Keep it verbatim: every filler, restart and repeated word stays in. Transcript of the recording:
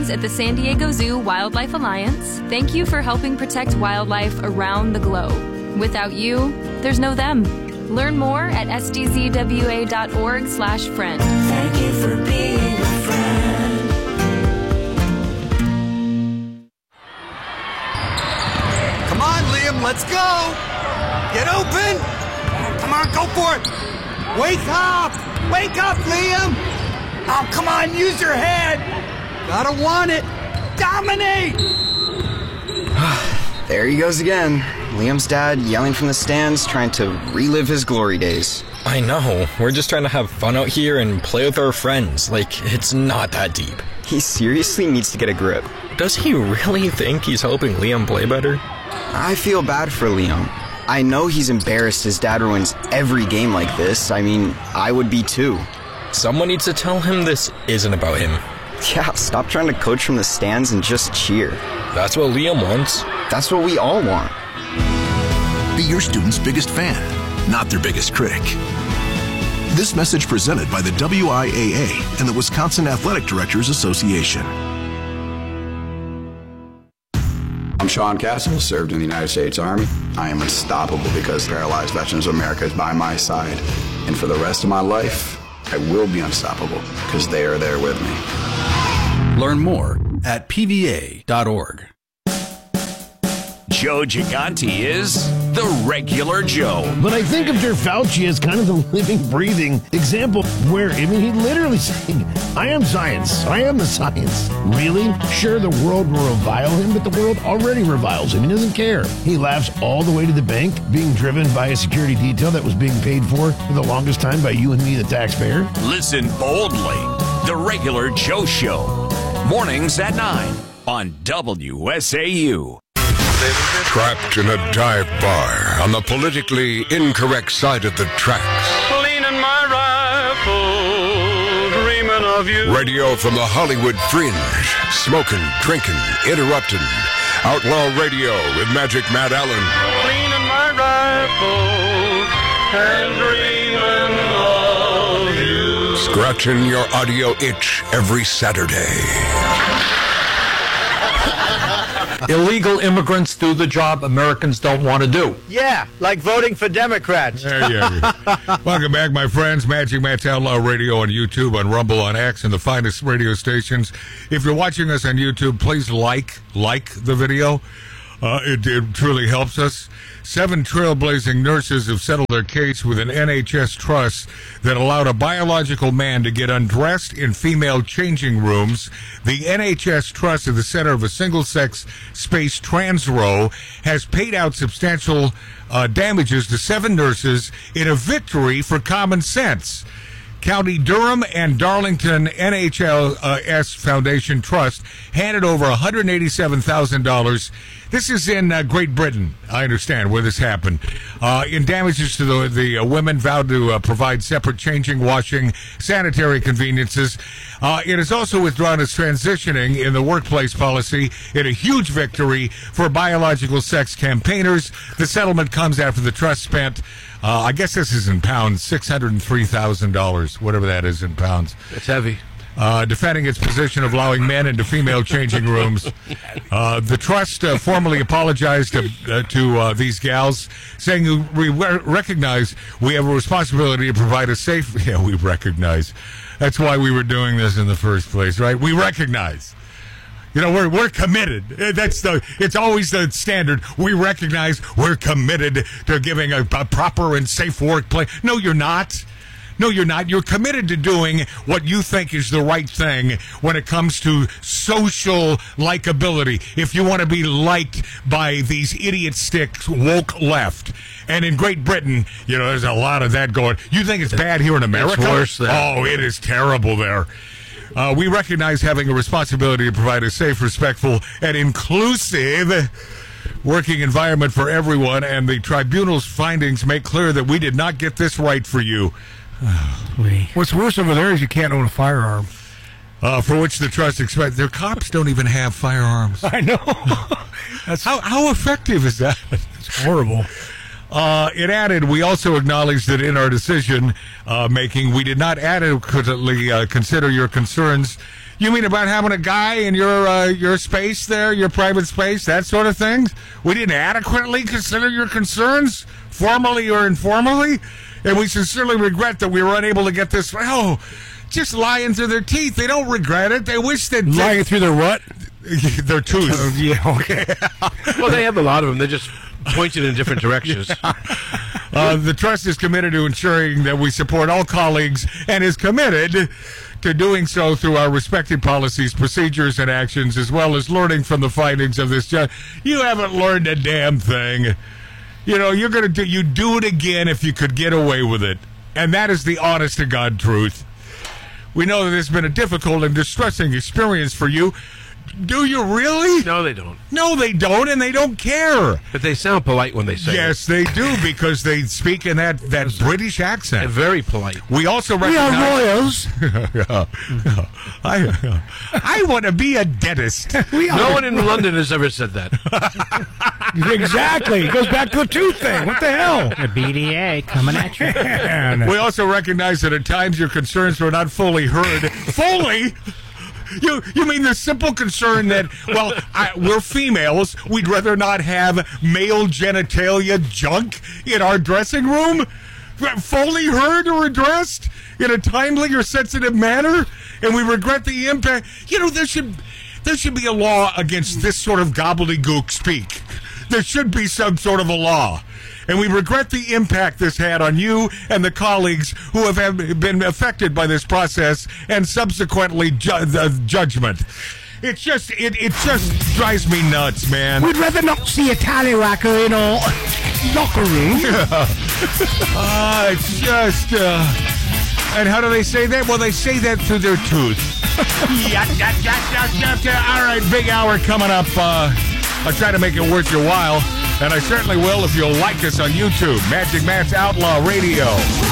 friends at the San Diego Zoo Wildlife Alliance, thank you for helping protect wildlife around the globe. Without you, there's no them. Learn more at s d z w a dot org slash friend. Thank you for being a friend. Come on, Liam, let's go. Get open. Come on, go for it. Wake up. Wake up, Liam. Oh, come on, use your head. Gotta want it. Dominate. There he goes again. Liam's dad yelling from the stands, trying to relive his glory days. I know. We're just trying to have fun out here and play with our friends. Like, it's not that deep. He seriously needs to get a grip. Does he really think he's helping Liam play better? I feel bad for Liam. I know he's embarrassed his dad ruins every game like this. I mean, I would be too. Someone needs to tell him this isn't about him. Yeah, stop trying to coach from the stands and just cheer. That's what Liam wants. That's what we all want. Be your student's biggest fan, not their biggest critic. This message presented by the W I A A and the Wisconsin Athletic Directors Association. I'm Sean Castle, served in the United States Army. I am unstoppable because Paralyzed Veterans of America is by my side. And for the rest of my life, I will be unstoppable because they are there with me. Learn more at p v a dot org. Joe Gigante is the regular Joe. But I think of Joe Fauci as kind of the living, breathing example where, I mean, he literally saying, I am science. I am the science. Really? Sure, the world will revile him, but the world already reviles him. He doesn't care. He laughs all the way to the bank, being driven by a security detail that was being paid for for the longest time by you and me, the taxpayer. Listen boldly. The regular Joe Show. Mornings at nine on W S A U. Trapped in a dive bar on the politically incorrect side of the tracks. Leaning my rifle, dreaming of you. Radio from the Hollywood fringe. Smoking, drinking, interrupting. Outlaw Radio with Magic Matt Allen. Leaning my rifle and dreaming of you. Scratching your audio itch every Saturday. Illegal immigrants do the job Americans don't want to do. Yeah, like voting for Democrats. There you go. Welcome back, my friends. Magic Matt's Outlaw Radio on YouTube, on Rumble, on X, and the finest radio stations. If you're watching us on YouTube, please like, like the video. Uh, it, it truly helps us. Seven trailblazing nurses have settled their case with an N H S trust that allowed a biological man to get undressed in female changing rooms. The N H S trust at the center of a single-sex space trans row has paid out substantial uh, damages to seven nurses in a victory for common sense. County Durham and Darlington N H S Foundation Trust handed over one hundred eighty-seven thousand dollars. This is in uh, Great Britain, I understand, where this happened. Uh, in damages to the, the uh, women vowed to uh, provide separate changing, washing, sanitary conveniences. Uh, it has also withdrawn its transitioning in the workplace policy in a huge victory for biological sex campaigners. The settlement comes after the trust spent, uh, I guess this is in pounds, six hundred three thousand dollars, whatever that is in pounds. It's heavy. Uh, defending its position of allowing men into female changing rooms. Uh, the trust uh, formally apologized to, uh, to uh, these gals, saying we re- recognize we have a responsibility to provide a safe... Yeah, we recognize. That's why we were doing this in the first place, right? We recognize. You know, we're we're committed. That's the. It's always the standard. We recognize we're committed to giving a, a proper and safe workplace. No, you're not. No, you're not. You're committed to doing what you think is the right thing when it comes to social likability. If you want to be liked by these idiot sticks woke left. And in Great Britain, you know, there's a lot of that going. You think it's bad here in America? It's worse there. Oh, it is terrible there. Uh, we recognize having a responsibility to provide a safe, respectful, and inclusive working environment for everyone, and the tribunal's findings make clear that we did not get this right for you. What's worse over there is you can't own a firearm. Uh, for which the trust expects. Their cops don't even have firearms. I know. That's how how effective is that? It's horrible. Uh, it added, we also acknowledge that in our decision uh, making, we did not adequately uh, consider your concerns. You mean about having a guy in your uh, your space there, your private space, that sort of thing? We didn't adequately consider your concerns, formally or informally, and we sincerely regret that we were unable to get this. Oh, just lying through their teeth. They don't regret it. They wish that lying they, through their what? Their tooth. Uh, yeah. Okay. Well, they have a lot of them. They're just pointed in different directions. Uh, the trust is committed to ensuring that we support all colleagues and is committed to doing so through our respective policies, procedures, and actions, as well as learning from the findings of this judge. You haven't learned a damn thing. You know, you're going to do, you do it again if you could get away with it. And that is the honest to God truth. We know that it's been a difficult and distressing experience for you. Do you really? No, they don't. No, they don't, and they don't care. But they sound polite when they say yes, it. Yes, they do, because they speak in that, that British accent. They're very polite. We also We recognize... are royals. I, I want to be a dentist. We are. No one in London has ever said that. Exactly. It goes back to the tooth thing. What the hell? The B D A coming at you. We also recognize that at times your concerns were not fully heard. Fully? You you mean the simple concern that, well, I, we're females, we'd rather not have male genitalia junk in our dressing room? Fully heard or addressed in a timely or sensitive manner? And we regret the impact. You know, there should, there should be a law against this sort of gobbledygook speak. There should be some sort of a law. And we regret the impact this had on you and the colleagues who have been affected by this process and subsequently ju- the judgment. It's just, it, it just drives me nuts, man. We'd rather not see a tallywhacker in our locker room. uh, it's just, uh, and how do they say that? Well, they say that through their tooth. yeah, yeah, yeah, yeah, yeah. All right, big hour coming up. Uh, I'll try to make it worth your while. And I certainly will if you'll like us on YouTube. Magic Matt's Outlaw Radio.